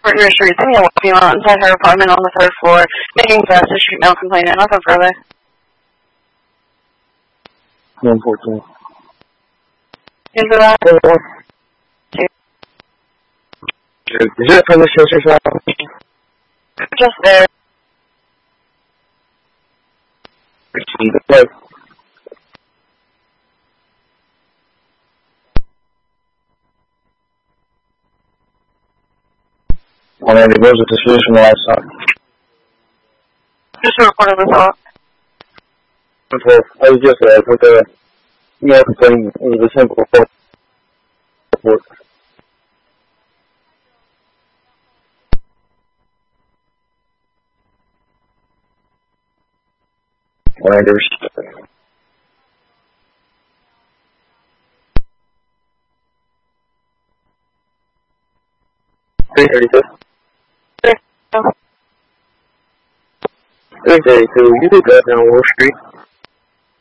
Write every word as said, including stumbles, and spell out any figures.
Partner Street, sending a female inside her apartment on the third floor, making threats to shoot male complainant. Nothing further. one fourteen. Into that? Two. Is it from the sister side? Just there. I mean, it goes with the solution last time. Just a recording of the thought. Okay, I was just uh, with the email complaining it was a simple report. Landers. three thirty-two. three thirty-two, you did that down Wall Street.